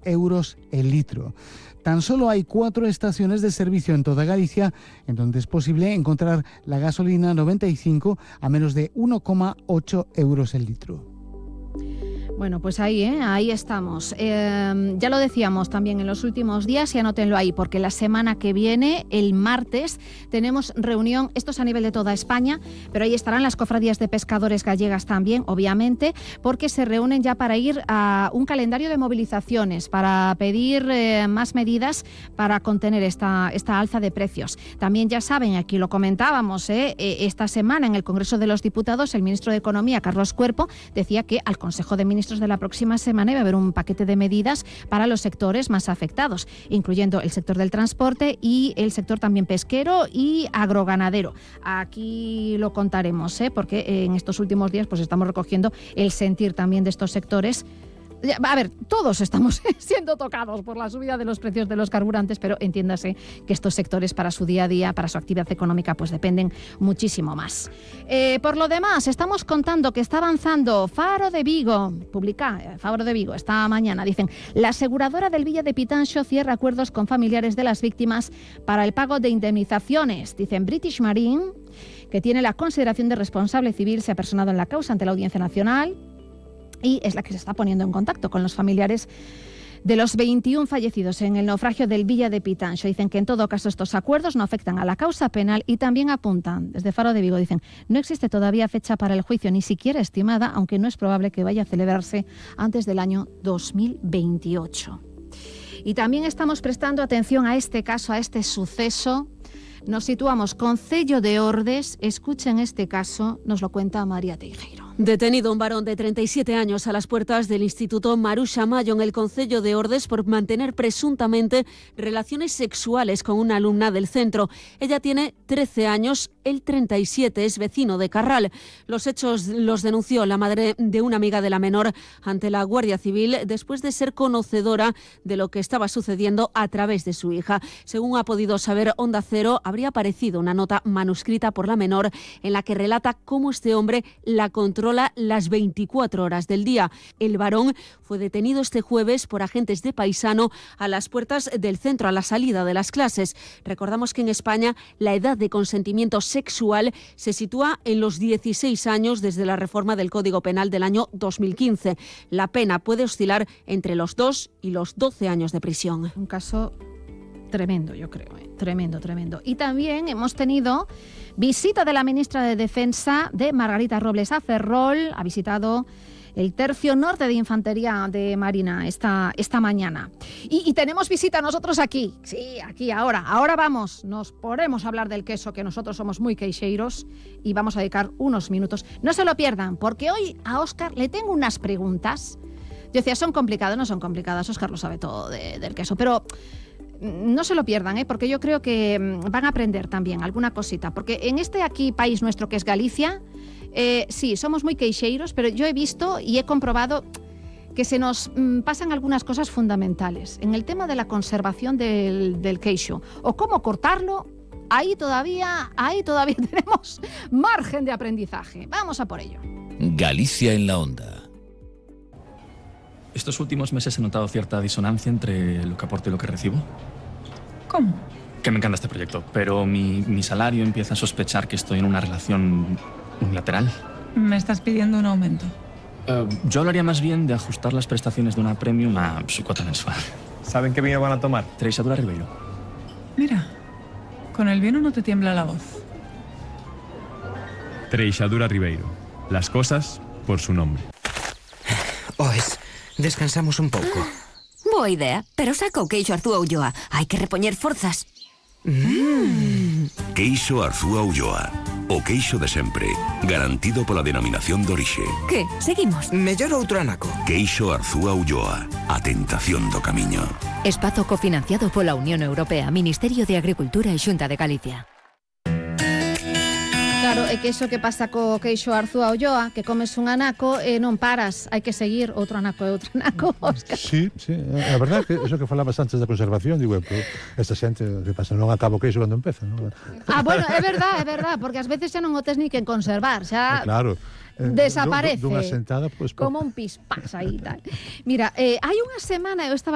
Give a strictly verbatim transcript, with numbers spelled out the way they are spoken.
euros el litro. Tan solo hay cuatro estaciones de servicio en toda Galicia en donde es posible encontrar la gasolina noventa y cinco a menos de uno coma ocho euros el litro. Bueno, pues ahí, ¿eh? ahí estamos. Eh, ya lo decíamos también en los últimos días y anótenlo ahí, porque la semana que viene, el martes, tenemos reunión, esto es a nivel de toda España, pero ahí estarán las cofradías de pescadores gallegas también, obviamente, porque se reúnen ya para ir a un calendario de movilizaciones, para pedir eh, más medidas para contener esta, esta alza de precios. También ya saben, aquí lo comentábamos, ¿eh? esta semana en el Congreso de los Diputados, el ministro de Economía, Carlos Cuerpo, decía que al Consejo de Ministros de la próxima semana iba a haber un paquete de medidas para los sectores más afectados, incluyendo el sector del transporte y el sector también pesquero y agroganadero. Aquí lo contaremos, ¿eh? porque en estos últimos días pues estamos recogiendo el sentir también de estos sectores. A ver, todos estamos siendo tocados por la subida de los precios de los carburantes, pero entiéndase que estos sectores para su día a día, para su actividad económica, pues dependen muchísimo más. Eh, por lo demás, estamos contando que está avanzando Faro de Vigo, publica eh, Faro de Vigo esta mañana, dicen, la aseguradora del Villa de Pitanxo cierra acuerdos con familiares de las víctimas para el pago de indemnizaciones. Dicen British Marine, que tiene la consideración de responsable civil, se ha personado en la causa ante la Audiencia Nacional, y es la que se está poniendo en contacto con los familiares de los veintiún fallecidos en el naufragio del Villa de Pitanxo. Dicen que en todo caso estos acuerdos no afectan a la causa penal y también apuntan, desde Faro de Vigo, dicen, no existe todavía fecha para el juicio, ni siquiera estimada, aunque no es probable que vaya a celebrarse antes del año dos mil veintiocho. Y también estamos prestando atención a este caso, a este suceso. Nos situamos Concello de Ordes. Escuchen este caso, nos lo cuenta María Teijeiro. Detenido un varón de treinta y siete años a las puertas del Instituto Maruxa Mayo en el Concello de Ordes por mantener presuntamente relaciones sexuales con una alumna del centro. Ella tiene trece años, él treinta y siete, es vecino de Carral. Los hechos los denunció la madre de una amiga de la menor ante la Guardia Civil después de ser conocedora de lo que estaba sucediendo a través de su hija. Según ha podido saber Onda Cero, habría aparecido una nota manuscrita por la menor en la que relata cómo este hombre la controla las veinticuatro horas del día. El varón fue detenido este jueves por agentes de Paisano a las puertas del centro a la salida de las clases. Recordamos que en España la edad de consentimiento sexual se sitúa en los dieciséis años desde la reforma del Código Penal del año dos mil quince. La pena puede oscilar entre los dos y los doce años de prisión. Un caso tremendo, yo creo, ¿eh? tremendo, tremendo. Y también hemos tenido visita de la ministra de Defensa, de Margarita Robles a Ferrol. Ha visitado el Tercio Norte de Infantería de Marina esta, esta mañana. Y, y tenemos visita nosotros aquí. Sí, aquí, ahora. Ahora vamos, nos ponemos a hablar del queso, que nosotros somos muy queixeiros, y vamos a dedicar unos minutos. No se lo pierdan, porque hoy a Óscar le tengo unas preguntas. Yo decía, ¿son complicadas? No son complicadas, Óscar lo sabe todo de, del queso, pero no se lo pierdan, ¿eh? porque yo creo que van a aprender también alguna cosita, porque en este aquí país nuestro que es Galicia, eh, sí, somos muy queixeiros, pero yo he visto y he comprobado que se nos mm, pasan algunas cosas fundamentales en el tema de la conservación del, del queixo, o cómo cortarlo. Ahí todavía, ahí todavía tenemos margen de aprendizaje. Vamos a por ello. Galicia en la onda. Estos últimos meses he notado cierta disonancia entre lo que aporto y lo que recibo. ¿Cómo? Que me encanta este proyecto, pero mi, mi salario empieza a sospechar que estoy en una relación unilateral. ¿Me estás pidiendo un aumento? Uh, yo hablaría más bien de ajustar las prestaciones de una premium a su cuota mensual. ¿Saben qué vino van a tomar? Treixadura Ribeiro. Mira, con el vino no te tiembla la voz. Treixadura Ribeiro. Las cosas por su nombre. Oes, descansamos un pouco. Boa idea, pero saca o queixo Arzúa Ulloa. Hai que repoñer forzas. Mm. Queixo Arzúa Ulloa. O queixo de sempre, garantido pola denominación de orixe. Que? Seguimos? Mellor outro anaco. Queixo Arzúa Ulloa. A tentación do camiño. Espazo cofinanciado pola Unión Europea, Ministerio de Agricultura e Xunta de Galicia. Claro, é que iso que pasa co queixo Arzúa Ulloa, que comes un anaco e non paras, hai que seguir outro anaco e outro anaco, Óscar. Sí, sí, a verdade que eso que falabas antes da conservación, digo, pero esta xente que pasa, non acaba o queixo cando empeza, non? Ah, bueno, é verdade, é verdade, porque ás veces xa non o tes ni que conservar, xa... Eh, claro. Eh, desaparece. Dunha sentada, pues, como un pispás aí tal. Mira, eh, hai unha semana eu estaba